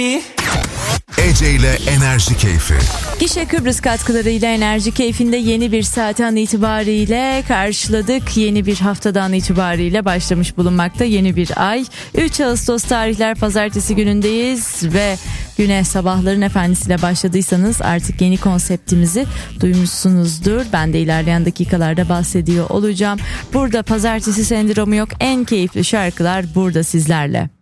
Ece ile Enerji Keyfi. Gişe Kıbrıs katkılarıyla Enerji Keyfi'nde yeni bir saatten itibariyle karşıladık. Yeni bir haftadan itibariyle başlamış bulunmakta yeni bir ay. 3 Ağustos tarihler pazartesi günündeyiz ve güne sabahların efendisiyle başladıysanız artık yeni konseptimizi duymuşsunuzdur. Ben de ilerleyen dakikalarda bahsediyor olacağım. Burada pazartesi sendromu yok. En keyifli şarkılar burada sizlerle.